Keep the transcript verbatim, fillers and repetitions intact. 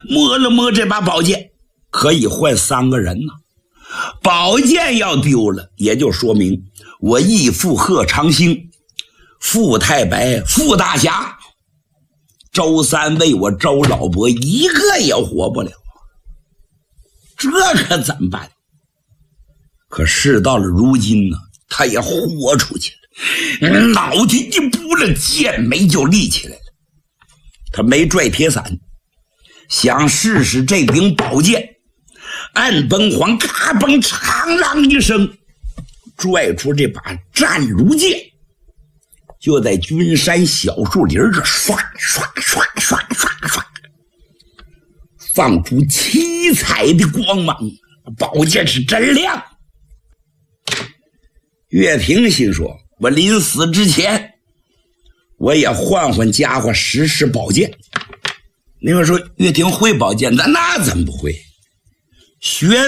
摸了摸这把宝剑，可以换三个人呢。宝剑要丢了，也就说明我义父贺长兴、傅太白、傅大侠、周三位我周老伯一个也活不了，这可怎么办？可事到了如今呢，他也豁出去了，脑袋一拨了，剑眉就立起来了。他没拽铁伞，想试试这柄宝剑。按崩黄咔嘣长啷一声，拽出这把战如剑，就在君山小树林这刷刷刷刷刷刷放出七彩的光芒，宝剑是真亮。岳平心说，我临死之前我也换换家伙试试宝剑。那个说岳平会宝剑，那那怎么不会？学